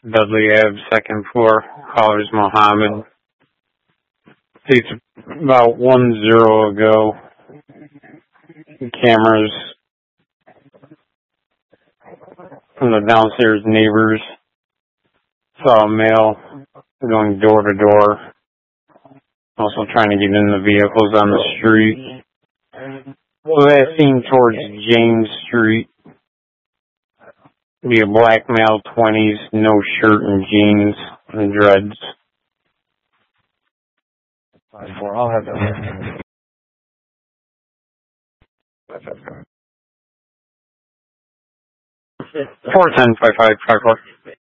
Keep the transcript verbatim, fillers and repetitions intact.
Dudley Ave, second floor. Callers Mohammed. It's about one zero ago. Cameras from the downstairs neighbors saw a male going door to door. Also trying to get in the vehicles on the street. Well, that seen towards James Street. Be a black male, twenties, no shirt and jeans and dreads. five four, I'll have that. four ten five five five four.